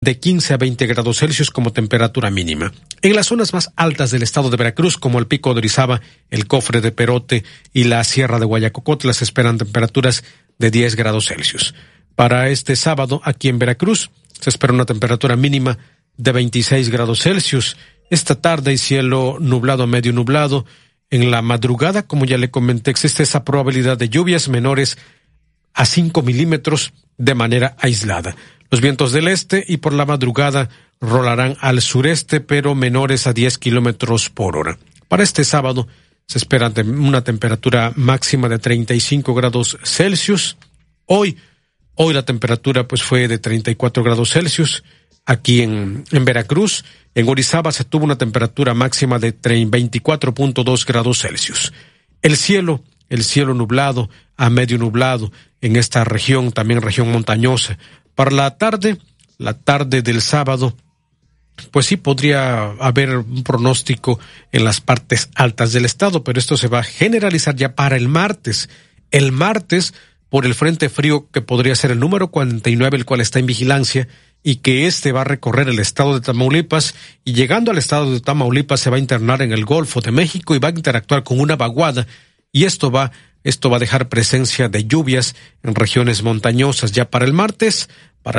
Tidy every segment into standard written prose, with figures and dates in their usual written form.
de 15 a 20 grados Celsius como temperatura mínima. En las zonas más altas del estado de Veracruz, como el Pico de Orizaba, el Cofre de Perote y la Sierra de Guayacocotla, se esperan temperaturas de 10 grados Celsius. Para este sábado, aquí en Veracruz, se espera una temperatura mínima de 26 grados Celsius. Esta tarde hay cielo nublado a medio nublado. En la madrugada, como ya le comenté, existe esa probabilidad de lluvias menores a 5 milímetros de manera aislada. Los vientos del este y por la madrugada rolarán al sureste, pero menores a 10 kilómetros por hora. Para este sábado se espera una temperatura máxima de 35 grados Celsius. Hoy la temperatura pues fue de 34 grados Celsius. Aquí en Veracruz, en Orizaba se tuvo una temperatura máxima de 24.2 grados Celsius. El cielo nublado a medio nublado en esta región, también región montañosa. Para la tarde del sábado, pues sí podría haber un pronóstico en las partes altas del estado, pero esto se va a generalizar ya para el martes. El martes, por el frente frío que podría ser el número 49, el cual está en vigilancia, y que va a recorrer el estado de Tamaulipas, y llegando al estado de Tamaulipas se va a internar en el Golfo de México y va a interactuar con una vaguada, y esto va a dejar presencia de lluvias en regiones montañosas. Ya para el martes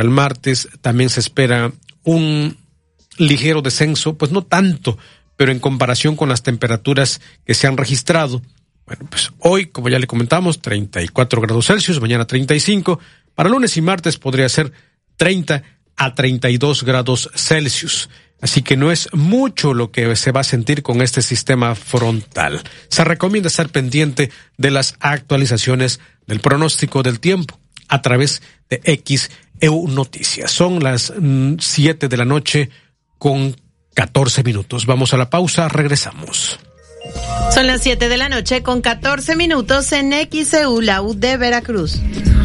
también se espera un ligero descenso, pues no tanto, pero en comparación con las temperaturas que se han registrado. Bueno, pues hoy, como ya le comentamos, 34 grados Celsius, mañana 35, para lunes y martes podría ser 30 a 32 grados Celsius. Así que no es mucho lo que se va a sentir con este sistema frontal. Se recomienda estar pendiente de las actualizaciones del pronóstico del tiempo a través de XEU Noticias. Son las 7 de la noche con 14 minutos. Vamos a la pausa, regresamos. Son las 7 de la noche con 14 minutos en XEU, la U de Veracruz.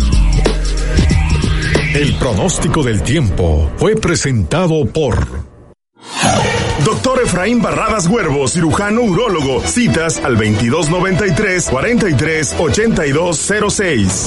El pronóstico del tiempo fue presentado por Doctor Efraín Barradas Huervo, cirujano urólogo. Citas al 2293-438206.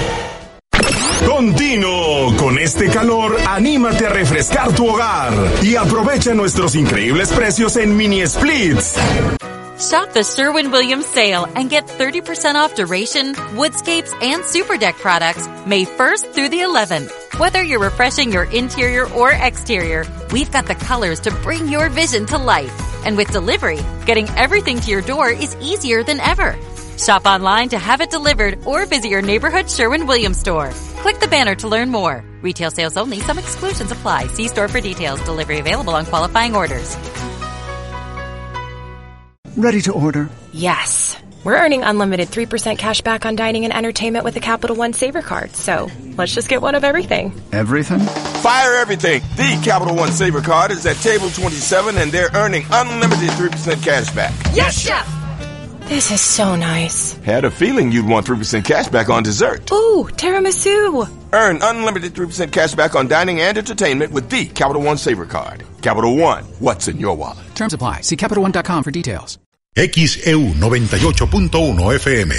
Continuo. Con este calor, anímate a refrescar tu hogar y aprovecha nuestros increíbles precios en mini splits. Shop the Sherwin-Williams sale and get 30% off duration, woodscapes, and super deck products May 1st through the 11th. Whether you're refreshing your interior or exterior, we've got the colors to bring your vision to life. And with delivery, getting everything to your door is easier than ever. Shop online to have it delivered or visit your neighborhood Sherwin-Williams store. Click the banner to learn more. Retail sales only. Some exclusions apply. See store for details. Delivery available on qualifying orders. Ready to order? Yes. We're earning unlimited 3% cash back on dining and entertainment with the Capital One Saver Card, so let's just get one of everything. Everything? Fire everything. The Capital One Saver Card is at table 27 and they're earning unlimited 3% cash back. Yes, Chef! This is so nice. Had a feeling you'd want 3% cash back on dessert. Ooh, tiramisu! Earn unlimited 3% cash back on dining and entertainment with the Capital One Saver Card. Capital One, what's in your wallet? Terms apply. See CapitalOne.com for details. XEU 98.1 FM.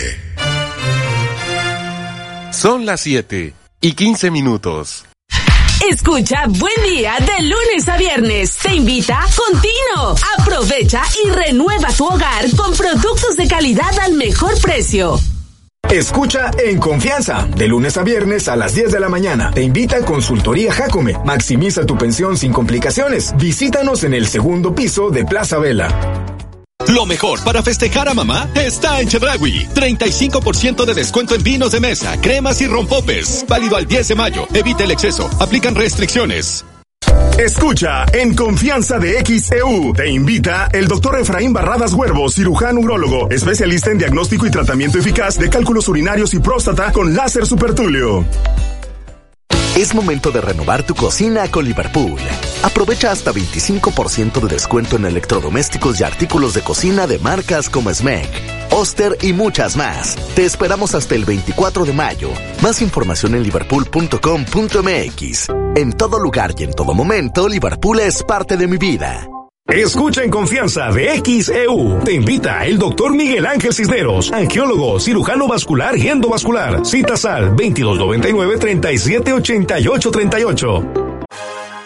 Son las 7:15. Escucha Buen Día de lunes a viernes. Te invita Contino. Aprovecha y renueva tu hogar con productos de calidad al mejor precio. Escucha En Confianza, de lunes a viernes a las 10 de la mañana. Te invita Consultoría Jacome. Maximiza tu pensión sin complicaciones. Visítanos en el segundo piso de Plaza Vela. Lo mejor para festejar a mamá está en Chedraui. 35% de descuento en vinos de mesa, cremas y rompopes. Válido al 10 de mayo. Evita el exceso. Aplican restricciones. Escucha En Confianza de XEU. Te invita el doctor Efraín Barradas Huervo, cirujano urólogo, especialista en diagnóstico y tratamiento eficaz de cálculos urinarios y próstata con láser supertulio. Es momento de renovar tu cocina con Liverpool. Aprovecha hasta 25% de descuento en electrodomésticos y artículos de cocina de marcas como Smeg, Oster y muchas más. Te esperamos hasta el 24 de mayo. Más información en liverpool.com.mx. En todo lugar y en todo momento, Liverpool es parte de mi vida. Escucha En Confianza de XEU. Te invita el doctor Miguel Ángel Cisneros, angiólogo, cirujano vascular y endovascular. Citas al 2299-378838.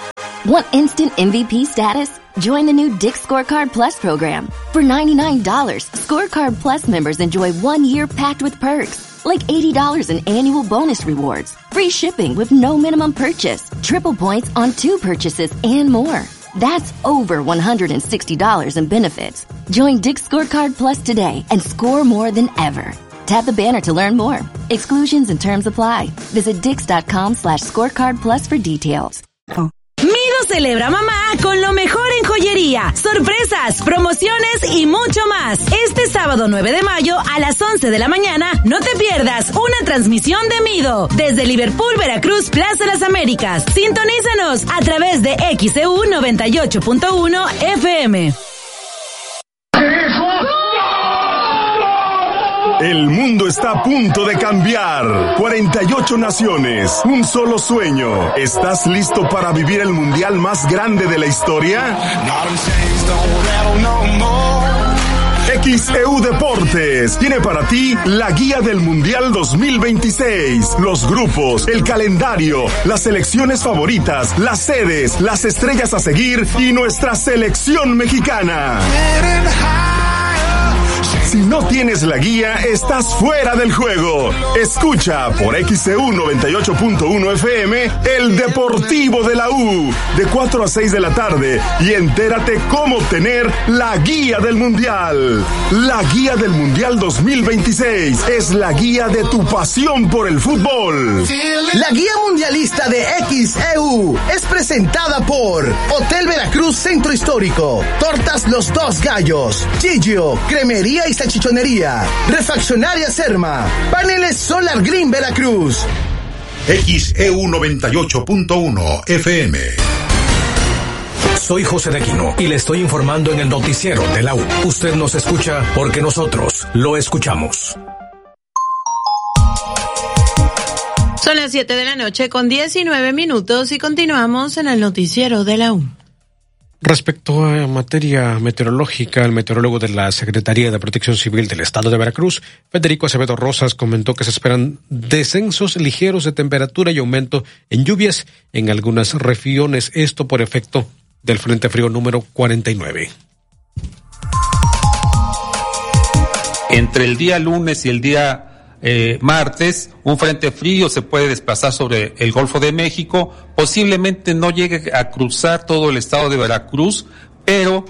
Want instant MVP status? Join the new Dick's Scorecard Plus program. For $99, Scorecard Plus members enjoy 1 year packed with perks, like $80 in annual bonus rewards, free shipping with no minimum purchase, triple points on 2 purchases, and more. That's over $160 in benefits. Join Dick's Scorecard Plus today and score more than ever. Tap the banner to learn more. Exclusions and terms apply. Visit Dix.com/scorecard plus for details. Mido celebra mamá con lo mejor en joyería, sorpresas, promociones y mucho más. Este sábado 9 de mayo a las 11 de la mañana no te pierdas una transmisión de Mido desde Liverpool, Veracruz, Plaza Las Américas. Sintonízanos a través de XEU 98.1 FM. El mundo está a punto de cambiar. 48 naciones, un solo sueño. ¿Estás listo para vivir el mundial más grande de la historia? XEU Deportes tiene para ti la guía del Mundial 2026, los grupos, el calendario, las selecciones favoritas, las sedes, las estrellas a seguir y nuestra selección mexicana. Si no tienes la guía, estás fuera del juego. Escucha por XEU 98.1 FM el Deportivo de la U de 4 a 6 de la tarde y entérate cómo obtener la guía del Mundial. La guía del Mundial 2026 es la guía de tu pasión por el fútbol. La guía mundialista de XEU es presentada por Hotel Veracruz Centro Histórico, Tortas Los Dos Gallos, Gigio, Cremería y Salchichonería, Refaccionaria Serma, Paneles Solar Green Veracruz. XEU 98.1 FM. Soy José de Aquino y le estoy informando en el noticiero de la U. Usted nos escucha porque nosotros lo escuchamos. Son las 7 de la noche con 19 minutos y continuamos en el noticiero de la U. Respecto a materia meteorológica, el meteorólogo de la Secretaría de Protección Civil del Estado de Veracruz, Federico Acevedo Rosas, comentó que se esperan descensos ligeros de temperatura y aumento en lluvias en algunas regiones, esto por efecto del Frente Frío número 49. Entre el día lunes y el día martes, un frente frío se puede desplazar sobre el Golfo de México, posiblemente no llegue a cruzar todo el estado de Veracruz, pero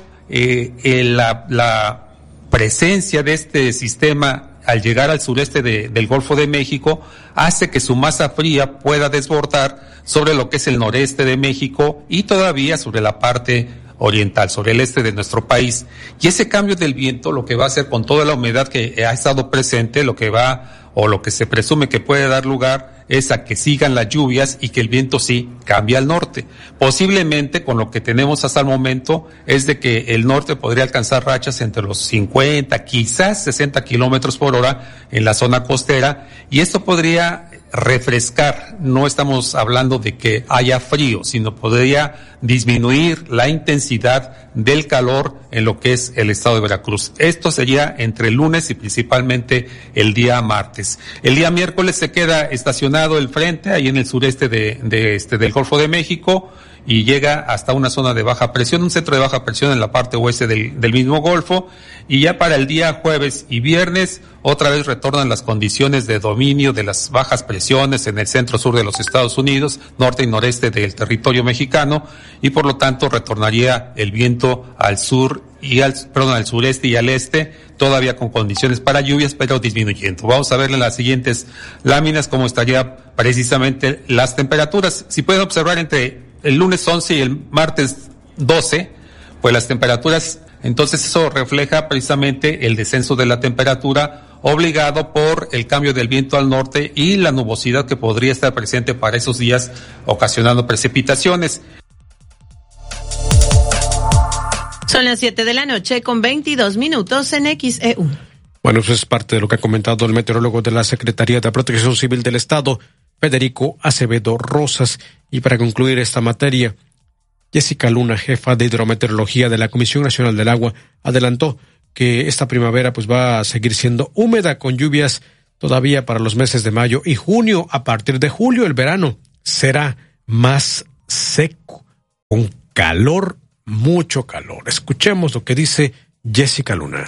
la presencia de este sistema al llegar al sureste del Golfo de México hace que su masa fría pueda desbordar sobre lo que es el noreste de México y todavía sobre la parte oriental, sobre el este de nuestro país. Y ese cambio del viento lo que va a hacer con toda la humedad que ha estado presente, lo que se presume que puede dar lugar es a que sigan las lluvias y que el viento sí cambie al norte. Posiblemente con lo que tenemos hasta el momento es de que el norte podría alcanzar rachas entre los 50, quizás 60 kilómetros por hora en la zona costera, y esto podría refrescar. No estamos hablando de que haya frío, sino podría disminuir la intensidad del calor en lo que es el estado de Veracruz. Esto sería entre el lunes y principalmente el día martes. El día miércoles se queda estacionado el frente ahí en el sureste del Golfo de México y llega hasta una zona de baja presión, un centro de baja presión en la parte oeste del mismo Golfo, y ya para el día jueves y viernes otra vez retornan las condiciones de dominio de las bajas presiones en el centro sur de los Estados Unidos, norte y noreste del territorio mexicano, y por lo tanto retornaría el viento al sur al sureste y al este, todavía con condiciones para lluvias, pero disminuyendo. Vamos a ver en las siguientes láminas cómo estaría precisamente las temperaturas. Si pueden observar entre el lunes 11 y el martes 12, pues las temperaturas, entonces eso refleja precisamente el descenso de la temperatura obligado por el cambio del viento al norte y la nubosidad que podría estar presente para esos días, ocasionando precipitaciones. Son las 7 de la noche con 22 minutos en XEU. Bueno, eso es parte de lo que ha comentado el meteorólogo de la Secretaría de Protección Civil del Estado, Federico Acevedo Rosas. Y para concluir esta materia, Jessica Luna, jefa de hidrometeorología de la Comisión Nacional del Agua, adelantó que esta primavera pues va a seguir siendo húmeda con lluvias todavía para los meses de mayo y junio. A partir de julio el verano será más seco. con calor, mucho calor. Escuchemos lo que dice Jessica Luna.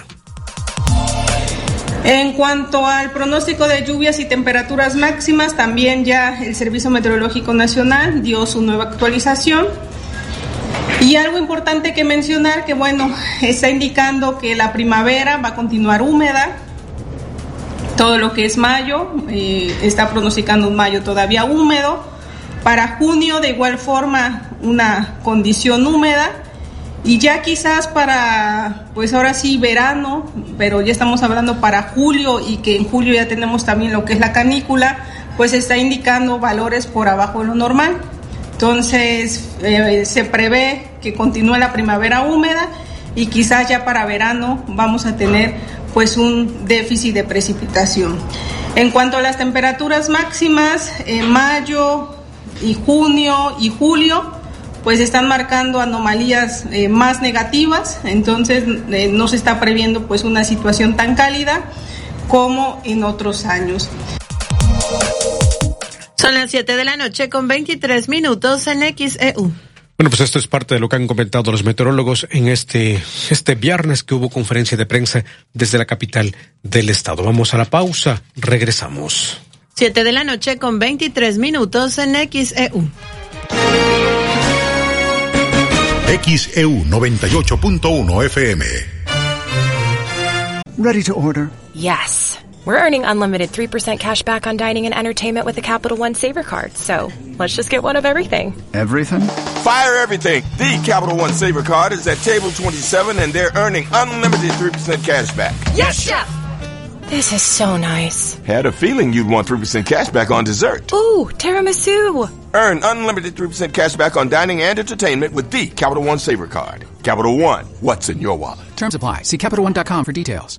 En cuanto al pronóstico de lluvias y temperaturas máximas, también ya el Servicio Meteorológico Nacional dio su nueva actualización. Y algo importante que mencionar, que está indicando que la primavera va a continuar húmeda. Todo lo que es mayo, está pronosticando un mayo todavía húmedo. Para junio, de igual forma, una condición húmeda. Y ya quizás para, pues ahora sí, verano, pero ya estamos hablando para julio, y que en julio ya tenemos también lo que es la canícula, pues está indicando valores por abajo de lo normal. Entonces, se prevé que continúe la primavera húmeda, y quizás ya para verano vamos a tener pues un déficit de precipitación. En cuanto a las temperaturas máximas, en mayo y junio y julio, pues están marcando anomalías más negativas. Entonces no se está previendo pues una situación tan cálida como en otros años. Son las 7 de la noche con 23 minutos en XEU. Bueno, pues esto es parte de lo que han comentado los meteorólogos en este viernes, que hubo conferencia de prensa desde la capital del estado. Vamos a la pausa, regresamos. 7 de la noche con 23 minutos en XEU. XEU 98.1 FM. Ready to order? Yes. We're earning unlimited 3% cash back on dining and entertainment with the Capital One Saver Card. So let's just get one of everything. Everything? Fire everything. The Capital One Saver Card is at table 27, and they're earning unlimited 3% cash back. Yes, Chef! This is so nice. Had a feeling you'd want 3% cash back on dessert. Ooh, tiramisu. Earn unlimited 3% cash back on dining and entertainment with the Capital One Saver Card. Capital One, what's in your wallet? Terms apply. See CapitalOne.com for details.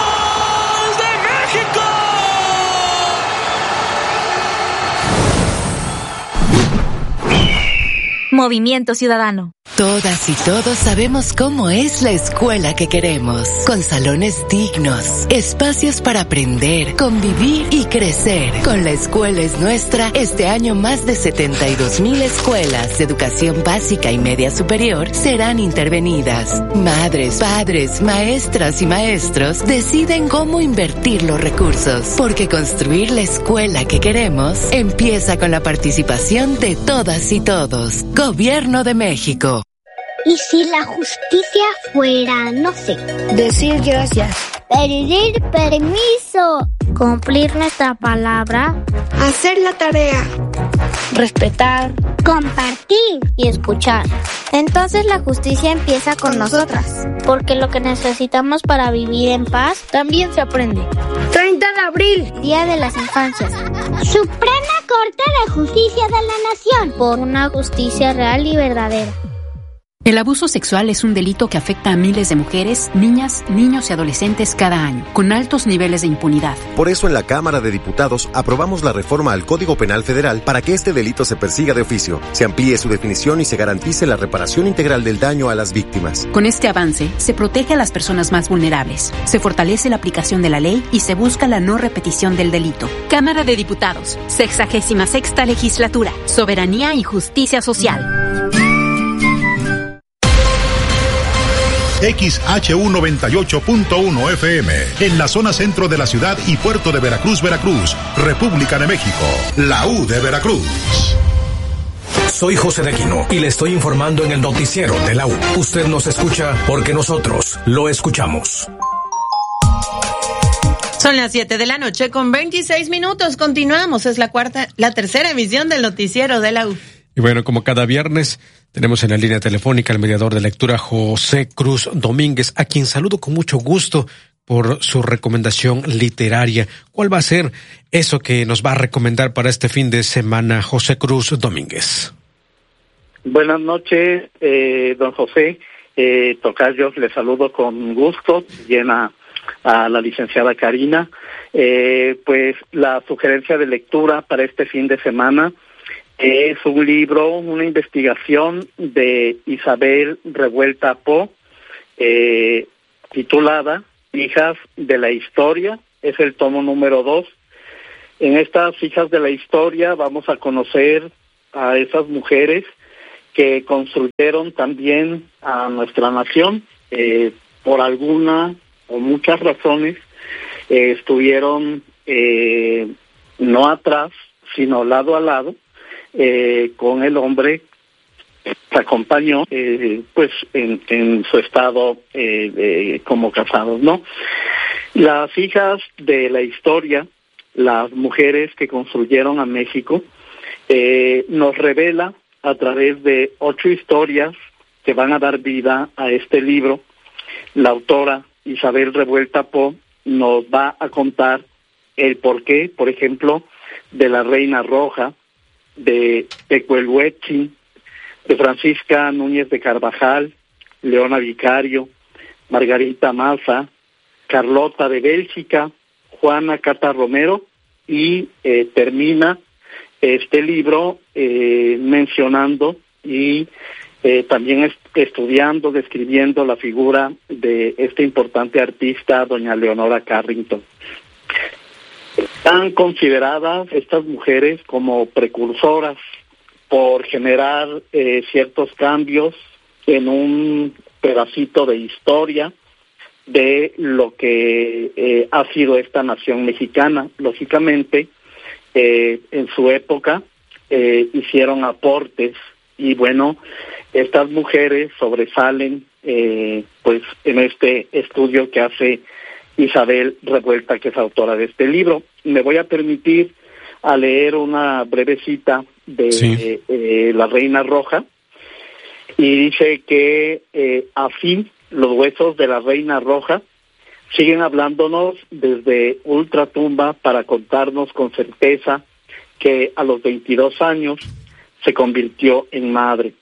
Movimiento Ciudadano. Todas y todos sabemos cómo es la escuela que queremos, con salones dignos, espacios para aprender, convivir y crecer. Con La Escuela es Nuestra, este año más de 72,000 escuelas de educación básica y media superior serán intervenidas. Madres, padres, maestras y maestros deciden cómo invertir los recursos, porque construir la escuela que queremos empieza con la participación de todas y todos. Gobierno de México. ¿Y si la justicia fuera, no sé, decir gracias, pedir permiso, cumplir nuestra palabra, hacer la tarea, respetar, compartir y escuchar? Entonces la justicia empieza con nosotras, porque lo que necesitamos para vivir en paz también se aprende. 30 de abril, Día de las Infancias. Suprema Corte de Justicia de la Nación, por una justicia real y verdadera. El abuso sexual es un delito que afecta a miles de mujeres, niñas, niños y adolescentes cada año, con altos niveles de impunidad. Por eso en la Cámara de Diputados aprobamos la reforma al Código Penal Federal para que este delito se persiga de oficio, se amplíe su definición y se garantice la reparación integral del daño a las víctimas. Con este avance, se protege a las personas más vulnerables, se fortalece la aplicación de la ley y se busca la no repetición del delito. Cámara de Diputados, 66ª Legislatura, Soberanía y Justicia Social. XHU 98.1 FM, en la zona centro de la ciudad y puerto de Veracruz, Veracruz, República de México, la U de Veracruz. Soy José de Aquino y le estoy informando en el noticiero de la U. Usted nos escucha porque nosotros lo escuchamos. Son las 7 de la noche con 26 minutos. Continuamos, es la tercera emisión del noticiero de la U. Y bueno, como cada viernes, tenemos en la línea telefónica al mediador de lectura José Cruz Domínguez, a quien saludo con mucho gusto por su recomendación literaria. ¿Cuál va a ser eso que nos va a recomendar para este fin de semana, José Cruz Domínguez? Buenas noches, don José. Tocayo, le saludo con gusto, llena a la licenciada Karina. Pues la sugerencia de lectura para este fin de semana es un libro, una investigación de Isabel Revuelta Po, titulada Hijas de la Historia, es el tomo número 2. En estas Hijas de la Historia vamos a conocer a esas mujeres que construyeron también a nuestra nación, por alguna o muchas razones, estuvieron no atrás, sino lado a lado, con el hombre que acompañó, pues en su estado como casados, ¿no? Las hijas de la historia, las mujeres que construyeron a México, nos revela a través de 8 historias que van a dar vida a este libro. La autora Isabel Revuelta Po nos va a contar el porqué, por ejemplo, de la Reina Roja, de Tecuelhuetzin, de Francisca Núñez de Carvajal, Leona Vicario, Margarita Maza, Carlota de Bélgica, Juana Cata Romero, y termina este libro mencionando y también estudiando, describiendo la figura de esta importante artista, doña Leonora Carrington. Están consideradas estas mujeres como precursoras por generar ciertos cambios en un pedacito de historia de lo que ha sido esta nación mexicana. Lógicamente, en su época hicieron aportes y bueno, estas mujeres sobresalen pues en este estudio que hace Isabel Revuelta, que es autora de este libro. Me voy a permitir a leer una breve cita de la Reina Roja, y dice que así los huesos de la Reina Roja siguen hablándonos desde ultratumba para contarnos con certeza que a los 22 años se convirtió en madre.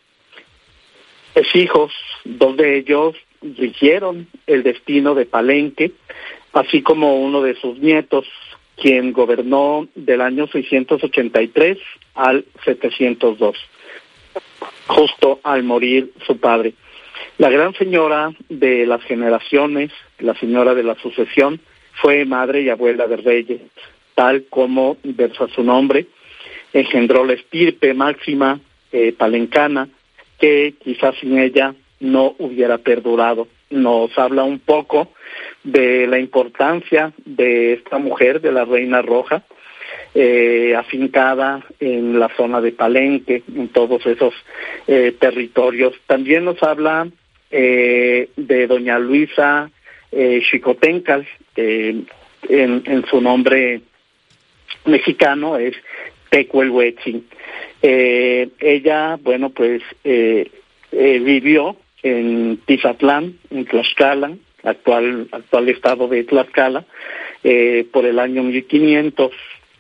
Sus hijos, 2 de ellos, rigieron el destino de Palenque, así como uno de sus nietos, quien gobernó del año 683 al 702, justo al morir su padre. La gran señora de las generaciones, la señora de la sucesión, fue madre y abuela de reyes, tal como versa su nombre. Engendró la estirpe máxima palencana, que quizás sin ella no hubiera perdurado. Nos habla un poco de la importancia de esta mujer, de la Reina Roja, afincada en la zona de Palenque, en todos esos territorios. También nos habla de doña Luisa Xicotencal, en su nombre mexicano es Tecuelhuetzin. Ella, bueno, pues vivió en Tizatlán, en Tlaxcala, actual estado de Tlaxcala, por el año 1500,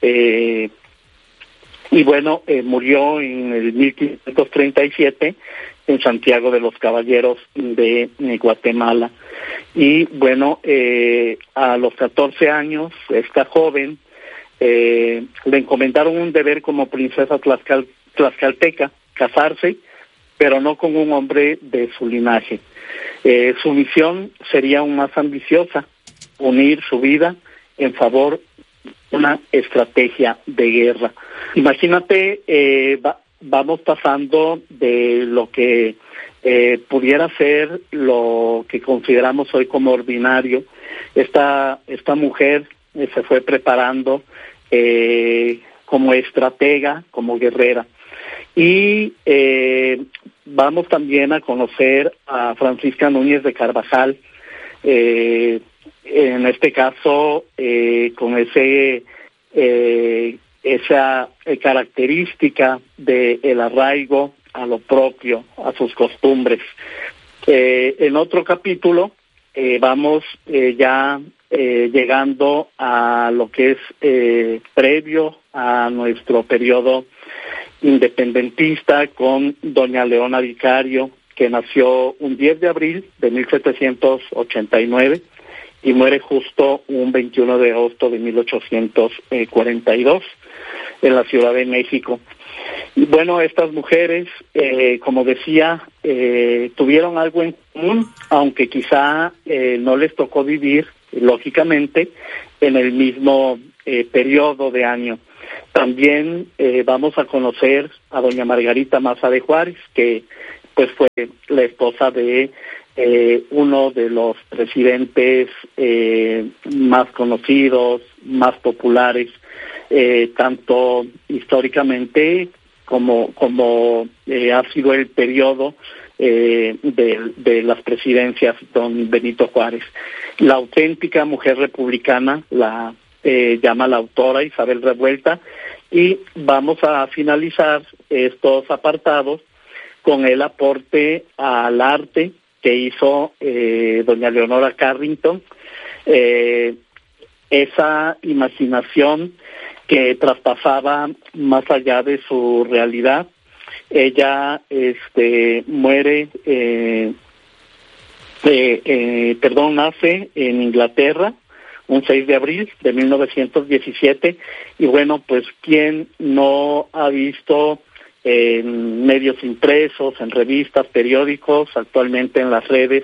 y bueno, murió en el 1537 en Santiago de los Caballeros de Guatemala. Y bueno, a los 14 años, esta joven le encomendaron un deber como princesa tlaxcalteca, casarse, pero no con un hombre de su linaje. Su misión sería aún más ambiciosa, unir su vida en favor de una estrategia de guerra. Imagínate, vamos pasando de lo que pudiera ser lo que consideramos hoy como ordinario. Esta mujer se fue preparando como estratega, como guerrera. Y vamos también a conocer a Francisca Núñez de Carvajal, en este caso con esa característica de el arraigo a lo propio, a sus costumbres. En otro capítulo vamos ya llegando a lo que es previo a nuestro periodo independentista, con doña Leona Vicario, que nació un 10 de abril de 1789 y muere justo un 21 de agosto de 1842 en la Ciudad de México. Y bueno, estas mujeres, como decía, tuvieron algo en común, aunque quizá no les tocó vivir, lógicamente, en el mismo periodo de año. También vamos a conocer a doña Margarita Maza de Juárez, que pues fue la esposa de uno de los presidentes más conocidos, más populares, tanto históricamente como ha sido el periodo de las presidencias don Benito Juárez. La auténtica mujer republicana la llama la autora Isabel Revuelta, y vamos a finalizar estos apartados con el aporte al arte que hizo doña Leonora Carrington, esa imaginación que traspasaba más allá de su realidad. Ella muere, nace en Inglaterra un 6 de abril de 1917, y bueno, pues quién no ha visto en medios impresos, en revistas, periódicos, actualmente en las redes,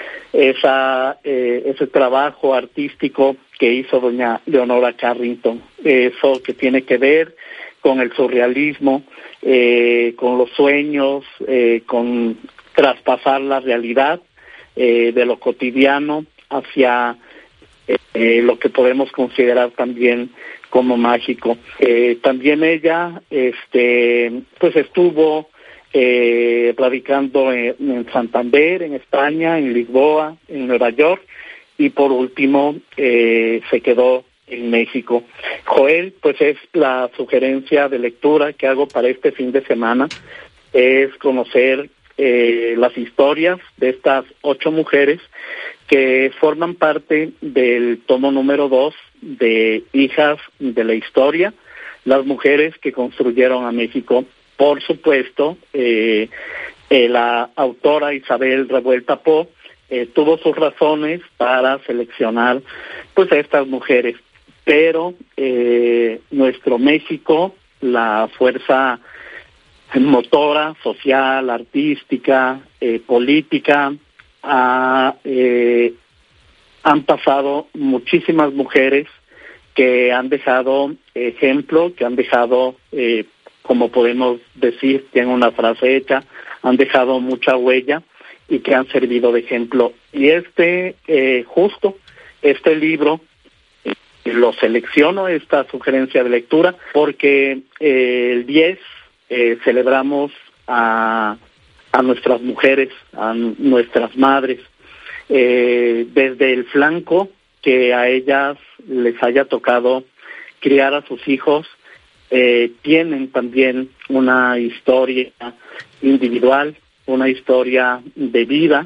ese trabajo artístico que hizo doña Leonora Carrington, eso que tiene que ver con el surrealismo, con los sueños, con traspasar la realidad de lo cotidiano hacia lo que podemos considerar también como mágico. También ella pues estuvo radicando en Santander, en España, en Lisboa, en Nueva York, y por último se quedó en México. Joel, pues es la sugerencia de lectura que hago para este fin de semana, es conocer las historias de estas 8 mujeres que forman parte del tomo número 2 de Hijas de la Historia, las mujeres que construyeron a México. Por supuesto, la autora Isabel Revuelta Poo tuvo sus razones para seleccionar pues a estas mujeres, pero nuestro México, la fuerza motora, social, artística, política, han pasado muchísimas mujeres que han dejado ejemplo, que han dejado, como podemos decir, tiene una frase hecha, han dejado mucha huella y que han servido de ejemplo. Y justo este libro lo selecciono, esta sugerencia de lectura, porque el 10 celebramos a nuestras mujeres, a nuestras madres, desde el flanco que a ellas les haya tocado criar a sus hijos, tienen también una historia individual, una historia de vida,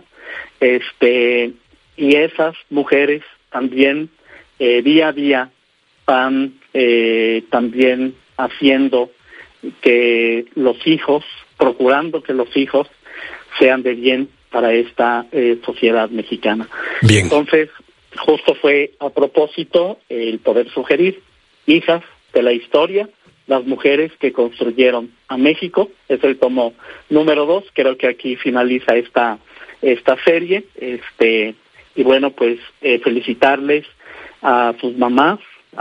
y esas mujeres también día a día van también haciendo que los hijos, procurando que los hijos sean de bien para esta sociedad mexicana. Bien. Entonces, justo fue a propósito el poder sugerir Hijas de la Historia, las mujeres que construyeron a México. Es el tomo número 2, creo que aquí finaliza esta serie, y bueno, pues felicitarles a sus mamás,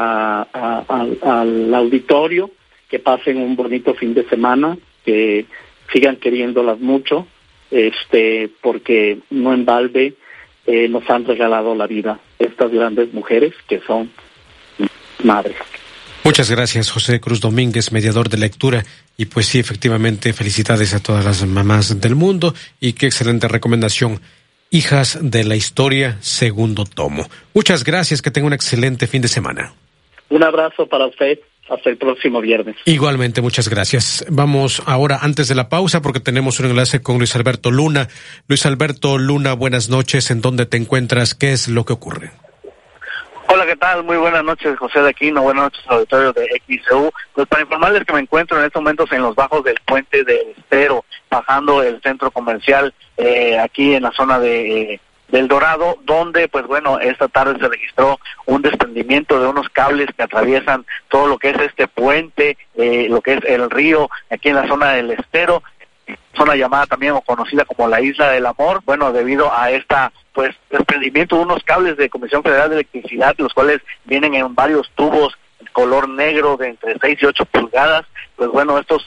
al auditorio, que pasen un bonito fin de semana, que sigan queriéndolas mucho, porque no en balde nos han regalado la vida estas grandes mujeres que son madres. Muchas gracias, José Cruz Domínguez, mediador de lectura. Y pues sí, efectivamente, felicidades a todas las mamás del mundo, y qué excelente recomendación. Hijas de la Historia, segundo tomo. Muchas gracias, que tenga un excelente fin de semana. Un abrazo para usted. Hasta el próximo viernes. Igualmente, muchas gracias. Vamos ahora, antes de la pausa, porque tenemos un enlace con Luis Alberto Luna. Luis Alberto Luna, buenas noches. ¿En dónde te encuentras? ¿Qué es lo que ocurre? Hola, ¿qué tal? Muy buenas noches, José de Aquino. Buenas noches, auditorio de XEU. Pues para informarles que me encuentro en estos momentos en los bajos del puente del Estero, bajando el centro comercial aquí en la zona del Dorado, donde pues bueno, esta tarde se registró un desprendimiento de unos cables que atraviesan todo lo que es este puente, lo que es el río, aquí en la zona del Estero, zona llamada también o conocida como la Isla del Amor. Bueno, debido a esta pues desprendimiento de unos cables de Comisión Federal de Electricidad, los cuales vienen en varios tubos color negro de entre 6 y 8 pulgadas. Pues bueno, estos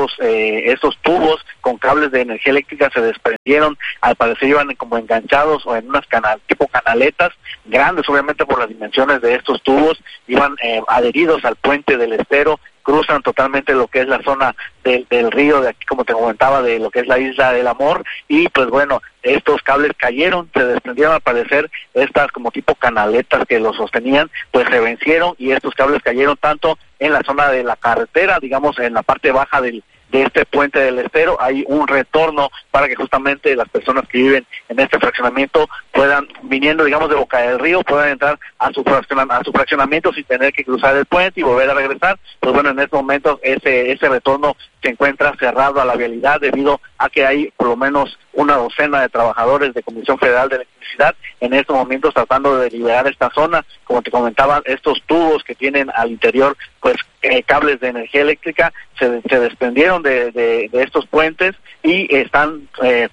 tubos con cables de energía eléctrica se desprendieron, al parecer iban como enganchados o en unas tipo canaletas grandes, obviamente por las dimensiones de estos tubos, iban adheridos al puente del Estero, cruzan totalmente lo que es la zona del río, de aquí como te comentaba, de lo que es la Isla del Amor, y pues bueno, estos cables cayeron, se desprendieron, al parecer estas como tipo canaletas que los sostenían, pues se vencieron y estos cables cayeron tanto en la zona de la carretera, digamos en la parte baja de este puente del Estero. Hay un retorno para que justamente las personas que viven en este fraccionamiento puedan, viniendo digamos de Boca del Río, puedan entrar a su fraccionamiento sin tener que cruzar el puente y volver a regresar. Pues bueno, en estos momentos ese retorno se encuentra cerrado a la vialidad debido a que hay por lo menos una docena de trabajadores de Comisión Federal de Electricidad en estos momentos tratando de liberar esta zona. Como te comentaba, estos tubos que tienen al interior pues cables de energía eléctrica se desprendieron de estos puentes y están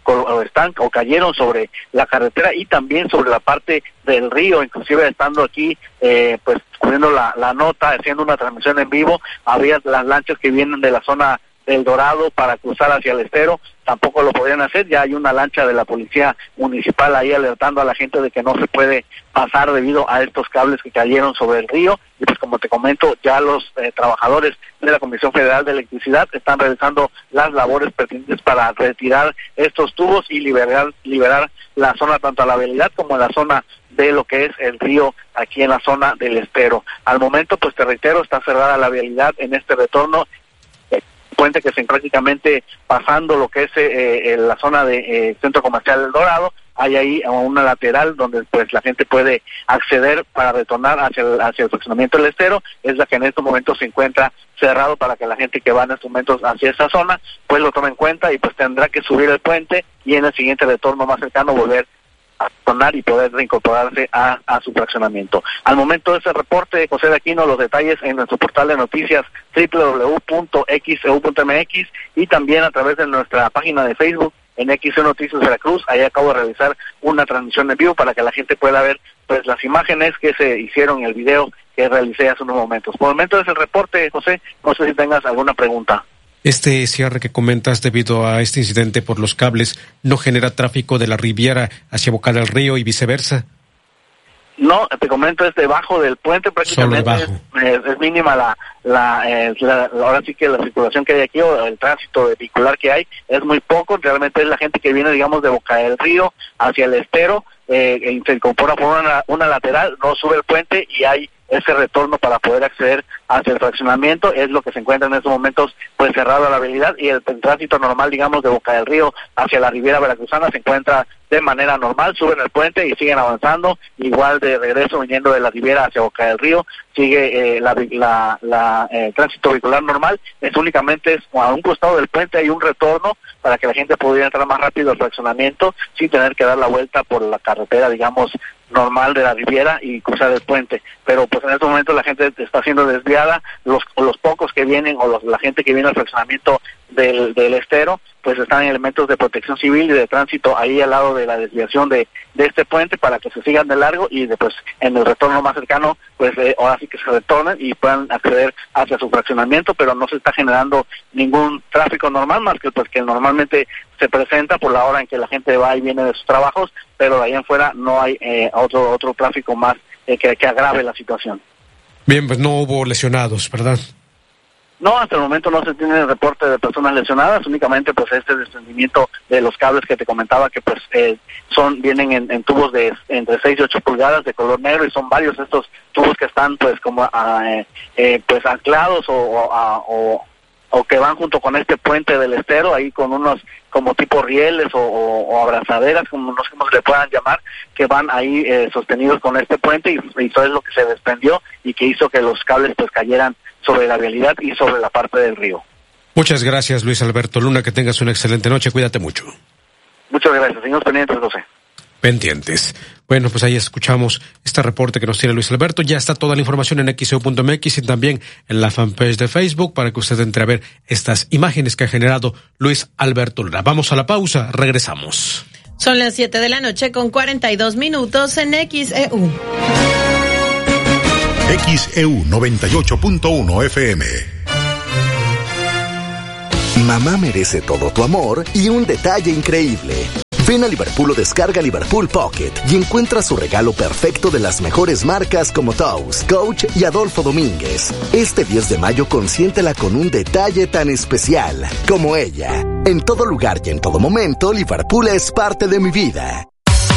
o cayeron sobre la carretera y también sobre la parte del río. Inclusive estando aquí pues cubriendo la nota, haciendo una transmisión en vivo, había las lanchas que vienen de la zona del Dorado para cruzar hacia el Estero, tampoco lo podrían hacer. Ya hay una lancha de la policía municipal ahí alertando a la gente de que no se puede pasar debido a estos cables que cayeron sobre el río. Y pues como te comento, ya los trabajadores de la Comisión Federal de Electricidad están realizando las labores pertinentes para retirar estos tubos y liberar la zona, tanto a la vialidad como en la zona de lo que es el río aquí en la zona del Estero. Al momento, pues te reitero, está cerrada la vialidad en este retorno, puente que se prácticamente pasando lo que es la zona de Centro Comercial El Dorado. Hay ahí una lateral donde pues la gente puede acceder para retornar hacia el fraccionamiento del Estero, es la que en estos momentos se encuentra cerrado para que la gente que va en estos momentos hacia esa zona pues lo tome en cuenta y pues tendrá que subir el puente y en el siguiente retorno más cercano volver a retornar y poder reincorporarse a su fraccionamiento. Al momento de ese reporte, José de Aquino, los detalles en nuestro portal de noticias www.xeu.mx y también a través de nuestra página de Facebook en XEU Noticias Veracruz. Ahí acabo de realizar una transmisión en vivo para que la gente pueda ver pues las imágenes que se hicieron en el video que realicé hace unos momentos. Por el momento es el reporte, José, no sé si tengas alguna pregunta. Este cierre que comentas debido a este incidente por los cables no genera tráfico de la Riviera hacia Boca del Río y viceversa. No, te comento, es debajo del puente, prácticamente es mínima ahora sí que la circulación que hay aquí o el tránsito vehicular que hay es muy poco. Realmente es la gente que viene digamos de Boca del Río hacia el Estero, se incorpora por una lateral, no sube el puente y hay ese retorno para poder acceder hacia el fraccionamiento. Es lo que se encuentra en estos momentos pues cerrado a la vialidad y el tránsito normal digamos de Boca del Río hacia la Riviera Veracruzana se encuentra de manera normal, suben el puente y siguen avanzando, igual de regreso viniendo de la Riviera hacia Boca del Río, sigue el tránsito vehicular normal, es únicamente a un costado del puente hay un retorno para que la gente pudiera entrar más rápido al fraccionamiento sin tener que dar la vuelta por la carretera digamos normal de la Riviera y cruzar el puente, pero pues en estos momentos la gente está siendo desviada, los pocos que vienen o la gente que viene al fraccionamiento del Estero pues están en elementos de protección civil y de tránsito ahí al lado de la desviación de este puente para que se sigan de largo y después en el retorno más cercano pues ahora sí que se retornen y puedan acceder hacia su fraccionamiento, pero no se está generando ningún tráfico normal más que pues que normalmente se presenta por la hora en que la gente va y viene de sus trabajos, pero de ahí en fuera no hay otro tráfico más que agrave la situación. Bien, pues no hubo lesionados, ¿verdad? No, hasta el momento no se tiene reporte de personas lesionadas, únicamente pues este desprendimiento de los cables que te comentaba que pues vienen en tubos de entre 6 y 8 pulgadas de color negro y son varios estos tubos que están pues como pues anclados o que van junto con este puente del Estero, ahí con unos como tipo rieles o abrazaderas, como no sé cómo se le puedan llamar, que van ahí sostenidos con este puente y eso es lo que se desprendió y que hizo que los cables pues cayeran sobre la vialidad y sobre la parte del río. Muchas gracias, Luis Alberto Luna, que tengas una excelente noche, cuídate mucho. Muchas gracias, seguimos pendientes, José. Pendientes. Bueno, pues ahí escuchamos este reporte que nos tiene Luis Alberto. Ya está toda la información en xeu.mx y también en la fanpage de Facebook para que usted entre a ver estas imágenes que ha generado Luis Alberto Luna. Vamos a la pausa, regresamos. Son las 7 de la noche con 42 minutos en XEU. XEU 98.1 FM. Mamá merece todo tu amor y un detalle increíble. Ven a Liverpool o descarga Liverpool Pocket y encuentra su regalo perfecto de las mejores marcas como Toast, Coach y Adolfo Domínguez. Este 10 de mayo consiéntela con un detalle tan especial como ella. En todo lugar y en todo momento, Liverpool es parte de mi vida.